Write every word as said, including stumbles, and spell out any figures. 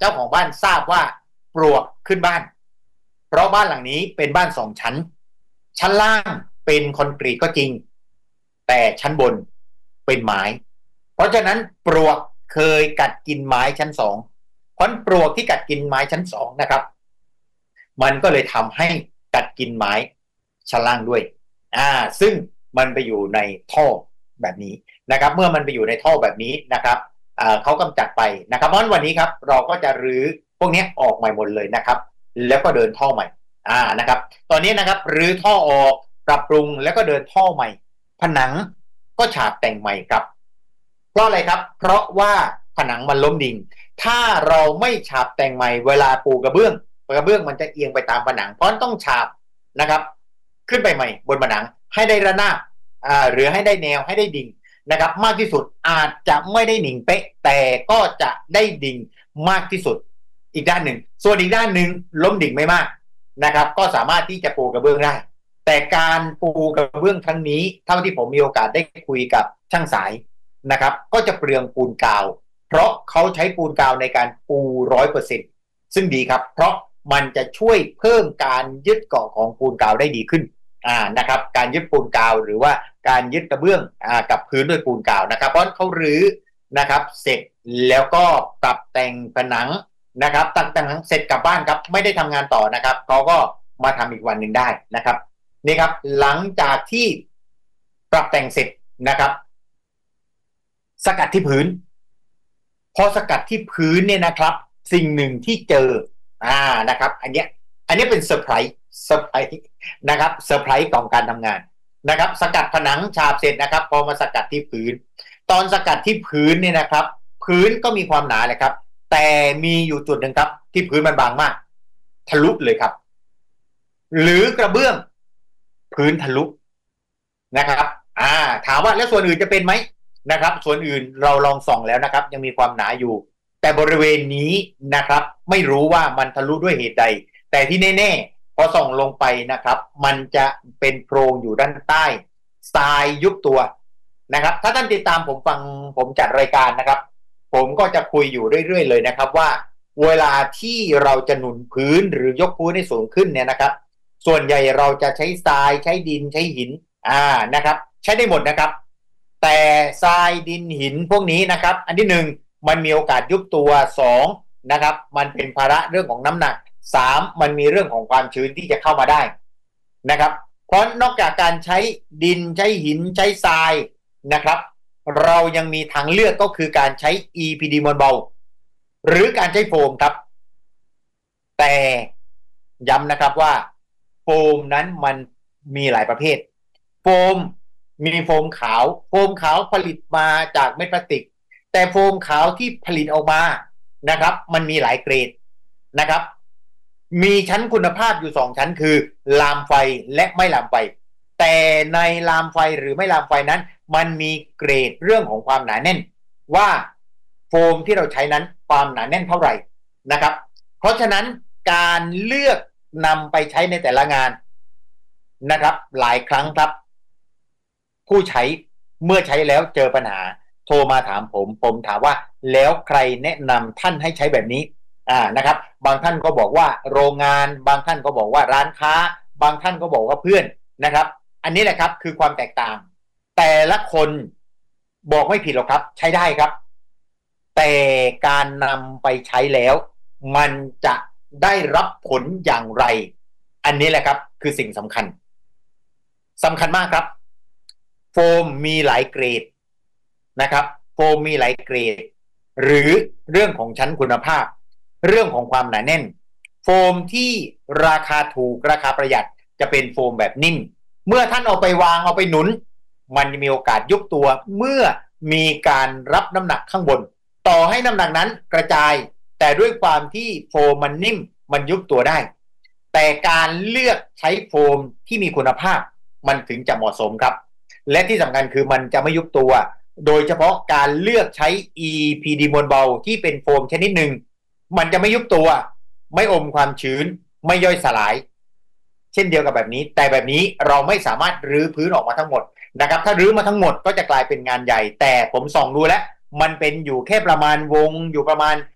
จ้าของบ้านทราบว่าปลวกขึ้นบ้านเพราะบ้านหลังนี้เป็นบ้านสองชั้นชั้นล่างเป็นคอนกรีตก็จริงแต่ชั้นบนเป็นไม้เพราะฉะนั้นปลวกเคยกัดกินไม้ชั้นสองเพราะปลวกที่กัดกินไม้ชั้นสองนะครับมันก็เลยทำให้กัดกินไม้ชั้นล่างด้วยอ่าซึ่งมันไปอยู่ในท่อแบบนี้นะครับเมื่อมันไปอยู่ในท่อแบบนี้นะครับอ่าเขากำจัดไปนะครับเพราะวันนี้ครับเราก็จะรื้อพวกนี้ออกใหม่หมดเลยนะครับแล้วก็เดินท่อใหม่อ่านะครับตอนนี้นะครับรื้อท่อออกปรับปรุงแล้วก็เดินท่อใหม่ผนังก็ฉาบแต่งใหม่ครับเพราะอะไรครับเพราะว่าผนังมันล้มดิ่งถ้าเราไม่ฉาบแต่งใหม่เวลาปูกระเบื้องกระเบื้องมันจะเอียงไปตามผนังเพราะต้องฉาบนะครับขึ้นไปใหม่บนผนังให้ได้ระนาบอ่าหรือให้ได้แนวให้ได้ดิ่งนะครับมากที่สุดอาจจะไม่ได้หนิงเป๊ะแต่ก็จะได้ดิ่งมากที่สุดอีกด้านหนึ่งส่วนอีกด้านหนึ่งล้มดิ่งไม่มากนะครับก็สามารถที่จะปูกระเบื้องได้แต่การปูกระเบื้องครั้งนี้เท่าที่ผมมีโอกาสได้คุยกับช่างสายนะครับก็จะเปลืองปูนกาวเพราะเขาใช้ปูนกาวในการปู ร้อยเปอร์เซ็นต์ ซึ่งดีครับเพราะมันจะช่วยเพิ่มการยึดเกาะของปูนกาวได้ดีขึ้นอ่านะครับการยึดปูนกาวหรือว่าการยึดกระเบื้องอ่ากับพื้นด้วยปูนกาวนะครับเพราะเขารื้อนะครับเสร็จแล้วก็ปรับแต่งผนังนะครับตั้งแต่เสร็จกลับบ้านครับไม่ได้ทำงานต่อนะครับเขาก็มาทำอีกวันหนึ่งได้นะครับนี่ครับหลังจากที่ปรับแต่งเสร็จนะครับสกัดที่พื้นพอสกัดที่พื้นเนี่ยนะครับสิ่งหนึ่งที่เจออ่านะครับอันเนี้ยอันนี้เป็นเซอร์ไพรส์เซอร์ไพรส์นะครับเซอร์ไพรส์ของการทำงานนะครับสกัดผนังฉาบเสร็จนะครับพอมาสกัดที่พื้นตอนสกัดที่พื้นเนี่ยนะครับพื้นก็มีความหนาเลยครับแต่มีอยู่จุดหนึ่งครับที่พื้นมันบางมากทะลุเลยครับหรือกระเบื้องพื้นทะลุนะครับอ่าถามว่าแล้วส่วนอื่นจะเป็นไหมนะครับส่วนอื่นเราลองส่องแล้วนะครับยังมีความหนาอยู่แต่บริเวณนี้นะครับไม่รู้ว่ามันทะลุด้วยเหตุใดแต่ที่แน่ๆพอส่องลงไปนะครับมันจะเป็นโพรงอยู่ด้านใต้ทรายยุบตัวนะครับถ้าท่านติดตามผมฟังผมจัดรายการนะครับผมก็จะคุยอยู่เรื่อยๆเลยนะครับว่าเวลาที่เราจะหนุนพื้นหรือยกพื้นให้สูงขึ้นเนี่ยนะครับส่วนใหญ่เราจะใช้ทรายใช้ดินใช้หินอ่านะครับใช้ได้หมดนะครับแต่ทรายดินหินพวกนี้นะครับอันที่หนึ่งมันมีโอกาสยุบตัวสองนะครับมันเป็นภาระเรื่องของน้ำหนักสามมันมีเรื่องของความชื้นที่จะเข้ามาได้นะครับเพราะนอกจากการใช้ดินใช้หินใช้ทรายนะครับเรายังมีทางเลือกก็คือการใช้ อี พี ดี มวลเบาหรือการใช้โฟมครับแต่ย้ำนะครับว่าโฟมนั้นมันมีหลายประเภทโฟมมีโฟมขาวโฟมขาวผลิตมาจากเม็ดพลาสติกแต่โฟมขาวที่ผลิตออกมานะครับมันมีหลายเกรดนะครับมีชั้นคุณภาพอยู่สองชั้นคือลามไฟและไม่ลามไฟแต่ในลามไฟหรือไม่ลามไฟนั้นมันมีเกรดเรื่องของความหนาแน่นว่าโฟมที่เราใช้นั้นความหนาแน่นเท่าไหร่นะครับเพราะฉะนั้นการเลือกนำไปใช้ในแต่ละงานนะครับหลายครั้งครับผู้ใช้เมื่อใช้แล้วเจอปัญหาโทรมาถามผมผมถามว่าแล้วใครแนะนำท่านให้ใช้แบบนี้อ่านะครับบางท่านก็บอกว่าโรงงานบางท่านก็บอกว่าร้านค้าบางท่านก็บอกว่าเพื่อนนะครับอันนี้แหละครับคือความแตกต่างแต่ละคนบอกไม่ผิดหรอกครับใช้ได้ครับแต่การนำไปใช้แล้วมันจะได้รับผลอย่างไรอันนี้แหละครับคือสิ่งสำคัญสำคัญมากครับโฟมมีหลายเกรดนะครับโฟมมีหลายเกรดหรือเรื่องของชั้นคุณภาพเรื่องของความหนาแน่นโฟมที่ราคาถูกราคาประหยัดจะเป็นโฟมแบบนิ่มเมื่อท่านเอาไปวางเอาไปหนุนมันมีโอกาสยุบตัวเมื่อมีการรับน้ำหนักข้างบนต่อให้น้ำหนักนั้นกระจายแต่ด้วยความที่โฟมมันนิ่มมันยุบตัวได้แต่การเลือกใช้โฟมที่มีคุณภาพมันถึงจะเหมาะสมครับและที่สำคัญคือมันจะไม่ยุบตัวโดยเฉพาะการเลือกใช้ อี พี ดี มวลเบาที่เป็นโฟมชนิดหนึ่งมันจะไม่ยุบตัวไม่อมความชื้นไม่ย่อยสลายเช่นเดียวกับแบบนี้แต่แบบนี้เราไม่สามารถรื้อพื้นออกมาทั้งหมดนะครับถ้ารื้อมาทั้งหมดก็จะกลายเป็นงานใหญ่แต่ผมส่องดูแล้วมันเป็นอยู่แค่ประมาณวงอยู่ประมาณ